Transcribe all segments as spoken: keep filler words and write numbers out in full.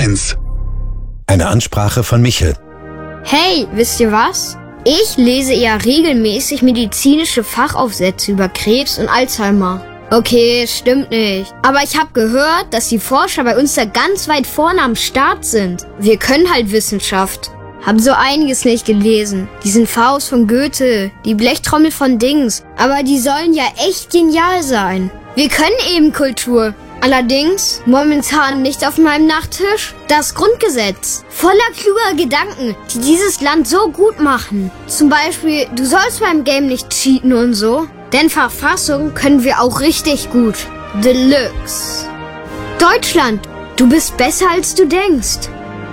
eins. Eine Ansprache von Michel. Hey, wisst ihr was? Ich lese eher regelmäßig medizinische Fachaufsätze über Krebs und Alzheimer. Okay, stimmt nicht. Aber ich habe gehört, dass die Forscher bei uns da ganz weit vorne am Start sind. Wir können halt Wissenschaft. Hab so einiges nicht gelesen. Diesen Faust von Goethe, die Blechtrommel von Dings. Aber die sollen ja echt genial sein. Wir können eben Kultur. Allerdings momentan nicht auf meinem Nachttisch das Grundgesetz. Voller kluger Gedanken, die dieses Land so gut machen. Zum Beispiel, du sollst beim Game nicht cheaten und so. Denn Verfassung können wir auch richtig gut. Deluxe. Deutschland, du bist besser als du denkst.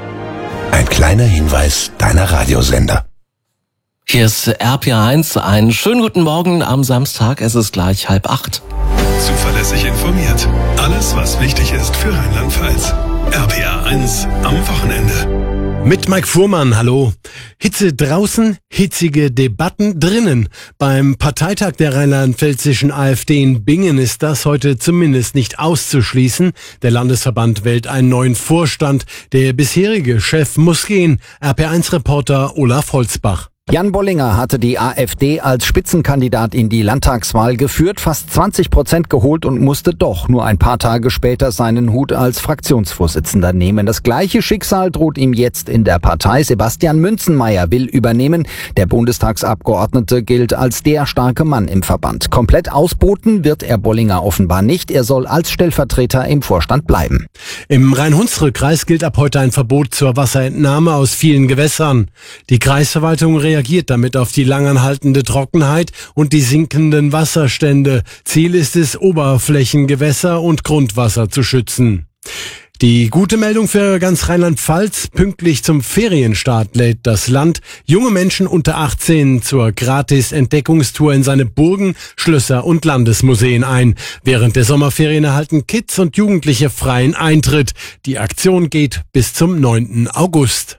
Ein kleiner Hinweis deiner Radiosender. Hier ist R P R eins. Einen schönen guten Morgen am Samstag. Es ist gleich halb acht. Zuverlässig informiert. Alles, was wichtig ist für Rheinland-Pfalz. R P R eins am Wochenende. Mit Mike Fuhrmann, hallo. Hitze draußen, hitzige Debatten drinnen. Beim Parteitag der rheinland-pfälzischen AfD in Bingen ist das heute zumindest nicht auszuschließen. Der Landesverband wählt einen neuen Vorstand. Der bisherige Chef muss gehen. R P R eins Reporter Olaf Holzbach. Jan Bollinger hatte die AfD als Spitzenkandidat in die Landtagswahl geführt, fast zwanzig Prozent geholt und musste doch nur ein paar Tage später seinen Hut als Fraktionsvorsitzender nehmen. Das gleiche Schicksal droht ihm jetzt in der Partei. Sebastian Münzenmaier will übernehmen. Der Bundestagsabgeordnete gilt als der starke Mann im Verband. Komplett ausboten wird er Bollinger offenbar nicht. Er soll als Stellvertreter im Vorstand bleiben. Im Rhein-Hunsrück-Kreis gilt ab heute ein Verbot zur Wasserentnahme aus vielen Gewässern. Die Kreisverwaltung reagiert reagiert damit auf die langanhaltende Trockenheit und die sinkenden Wasserstände. Ziel ist es, Oberflächengewässer und Grundwasser zu schützen. Die gute Meldung für ganz Rheinland-Pfalz: Pünktlich zum Ferienstart lädt das Land junge Menschen unter achtzehn zur Gratis-Entdeckungstour in seine Burgen, Schlösser und Landesmuseen ein. Während der Sommerferien erhalten Kids und Jugendliche freien Eintritt. Die Aktion geht bis zum neunten August.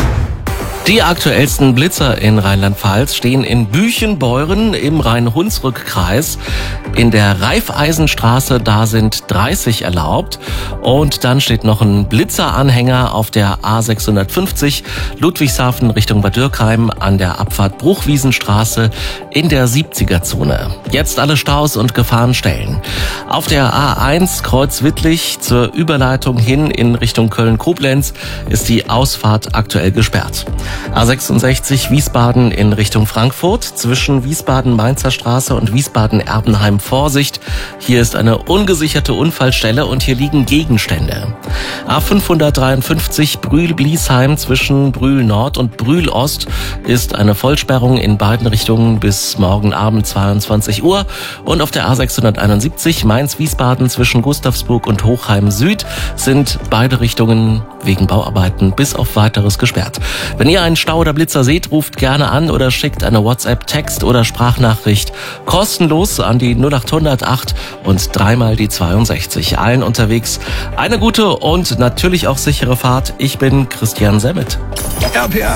Die aktuellsten Blitzer in Rheinland-Pfalz stehen in Büchenbeuren im Rhein-Hunsrück-Kreis. In der Raiffeisenstraße, da sind dreißig erlaubt. Und dann steht noch ein Blitzeranhänger auf der A sechshundertfünfzig Ludwigshafen Richtung Bad Dürkheim an der Abfahrt Bruchwiesenstraße in der siebziger-Zone. Jetzt alle Staus und Gefahrenstellen. Auf der A eins Kreuz Wittlich zur Überleitung hin in Richtung Köln-Koblenz ist die Ausfahrt aktuell gesperrt. A sechsundsechzig Wiesbaden in Richtung Frankfurt zwischen Wiesbaden-Mainzer Straße und Wiesbaden-Erbenheim Vorsicht. Hier ist eine ungesicherte Unfallstelle und hier liegen Gegenstände. A fünfhundertdreiundfünfzig Brühl-Bliesheim zwischen Brühl-Nord und Brühl-Ost ist eine Vollsperrung in beiden Richtungen bis morgen Abend zweiundzwanzig Uhr. Und auf der A sechshunderteinundsiebzig Mainz-Wiesbaden zwischen Gustavsburg und Hochheim Süd sind beide Richtungen wegen Bauarbeiten bis auf Weiteres gesperrt. Wenn ihr einen Stau oder Blitzer seht, ruft gerne an oder schickt eine WhatsApp, Text oder Sprachnachricht kostenlos an die null acht hundert acht und dreimal die zweiundsechzig. Allen unterwegs eine gute und natürlich auch sichere Fahrt. Ich bin Christian Semmet. R P R